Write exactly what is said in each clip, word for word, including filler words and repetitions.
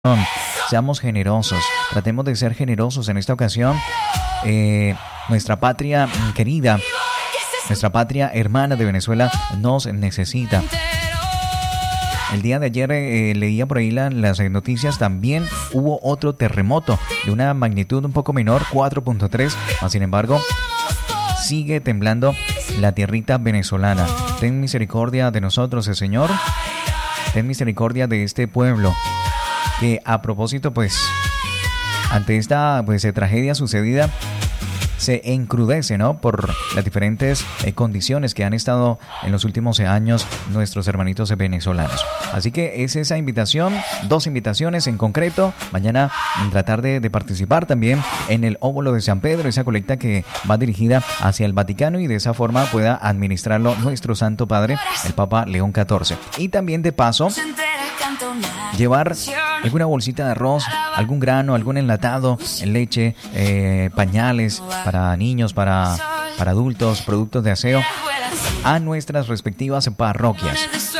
Seamos generosos, tratemos de ser generosos en esta ocasión. Eh, nuestra patria querida, nuestra patria hermana de Venezuela nos necesita. El día de ayer eh, leía por ahí la, las noticias, también hubo otro terremoto de una magnitud un poco menor, cuatro punto tres, sin embargo sigue temblando la tierrita venezolana. Ten misericordia de nosotros, el Señor, ten misericordia de este pueblo. Que a propósito, pues, ante esta pues, tragedia sucedida, se encrudece, ¿no? Por las diferentes eh, condiciones que han estado en los últimos años nuestros hermanitos venezolanos. Así que es esa invitación, dos invitaciones en concreto. Mañana tratar de, de participar también en el óvulo de San Pedro, esa colecta que va dirigida hacia el Vaticano y de esa forma pueda administrarlo nuestro Santo Padre, el Papa León catorce. Y también de paso, llevar alguna bolsita de arroz, algún grano, algún enlatado, leche, eh, pañales para niños, para, para adultos, productos de aseo a nuestras respectivas parroquias.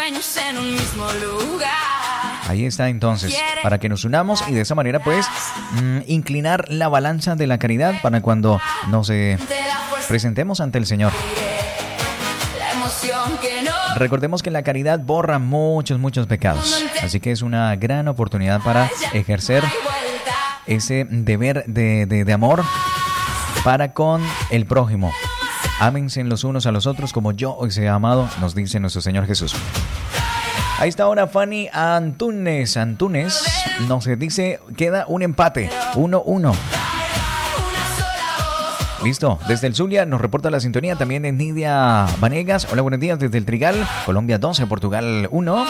Ahí está entonces, para que nos unamos y de esa manera pues mmm, inclinar la balanza de la caridad para cuando nos eh, presentemos ante el Señor. Recordemos que la caridad borra muchos, muchos pecados. Así que es una gran oportunidad para ejercer ese deber de, de, de amor para con el prójimo. Ámense los unos a los otros como yo os he amado, nos dice nuestro Señor Jesús. Ahí está ahora Fanny Antunes. Antunes nos dice, queda un empate, uno uno. Listo, desde el Zulia nos reporta la sintonía también de Nidia Vanegas. Hola, buenos días desde el Trigal, Colombia doce, Portugal uno.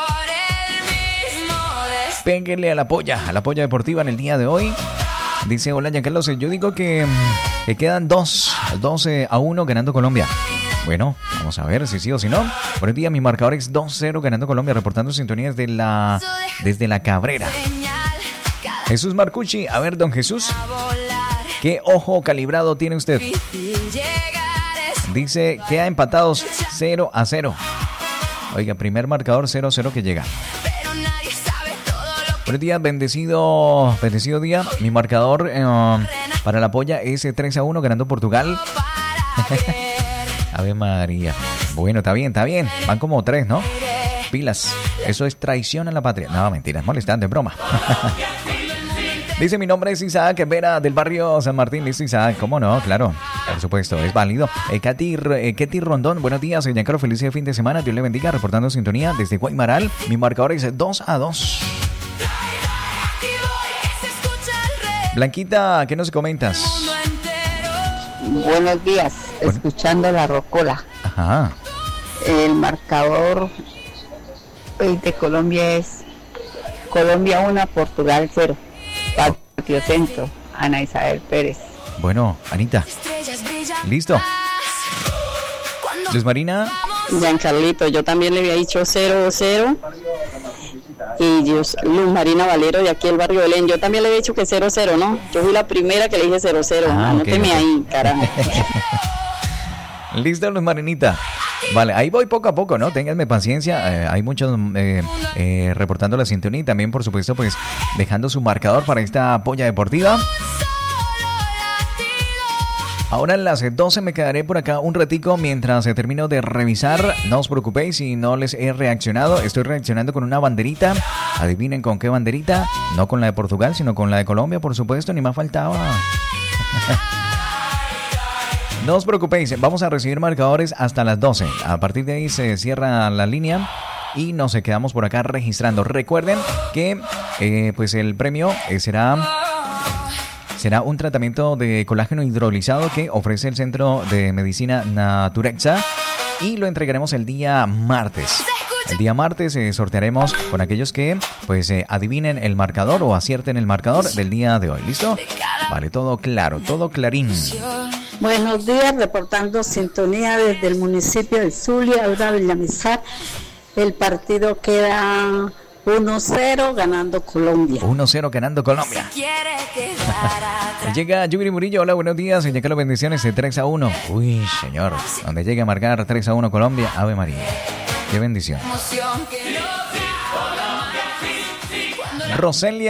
Péguenle a la polla, a la polla deportiva en el día de hoy. Dice, hola, Giancarlo, yo digo que, que quedan dos, doce a uno ganando Colombia. Bueno, vamos a ver si sí o si no. Buenos días, mi marcador es dos cero ganando Colombia, reportando sintonías desde la, desde la Cabrera. Jesús Marcucci, a ver, don Jesús. ¿Qué ojo calibrado tiene usted? Dice, queda empatados cero a cero. Oiga, primer marcador cero a cero que llega. Buenos días, bendecido, bendecido día. Mi marcador eh, para la polla es tres a uno ganando Portugal. Ave María. Bueno, está bien, está bien. Van como tres, ¿no? Pilas. Eso es traición a la patria. No, mentira, es molestante, es broma. Dice, mi nombre es Isaac Vera del barrio San Martín. Dice Isaac, ¿cómo no? Claro, por supuesto, es válido. Eh, Katy, eh, Katy Rondón, buenos días. Soy Giancarlo, feliz fin de semana. Dios le bendiga, reportando sintonía desde Guaymaral. Mi marcador es dos a dos. Blanquita, ¿qué nos comentas? Buenos días, bueno. Escuchando la rocola. Ajá. El marcador de Colombia es Colombia uno, Portugal cero. Patio Centro, Ana Isabel Pérez. Bueno, Anita, listo. Luz Marina. Giancarlito, yo también le había dicho cero cero. Y Dios, Luz Marina Valero de aquí el barrio Belén, yo también le había dicho que cero cero, ¿no? Yo fui la primera que le dije cero cero. Ah, anóteme okay, ahí, carajo. Listo, Luz Marinita. Vale, ahí voy poco a poco, ¿no? Ténganme paciencia. Eh, hay muchos eh, eh, reportando la sintonía y también, por supuesto, pues dejando su marcador para esta polla deportiva. Ahora a las doce me quedaré por acá un ratico mientras termino de revisar. No os preocupéis si no les he reaccionado. Estoy reaccionando con una banderita. Adivinen con qué banderita. No con la de Portugal, sino con la de Colombia, por supuesto. Ni más faltaba. No os preocupéis. Vamos a recibir marcadores hasta las doce. A partir de ahí se cierra la línea y nos quedamos por acá registrando. Recuerden que eh, pues el premio eh, será... Será un tratamiento de colágeno hidrolizado que ofrece el Centro de Medicina Naturexa y lo entregaremos el día martes. El día martes eh, sortearemos con aquellos que pues eh, adivinen el marcador o acierten el marcador del día de hoy. ¿Listo? Vale, todo claro, todo clarín. Buenos días, reportando sintonía desde el municipio de Zulia, Aura Villamizar. El partido queda uno cero ganando Colombia. uno cero ganando Colombia. Llega Yuri Murillo. Hola, buenos días. Señor Carlos, bendiciones de tres a uno. Uy, señor. Donde llega a marcar tres a uno Colombia. Ave María. Qué bendición. Roselia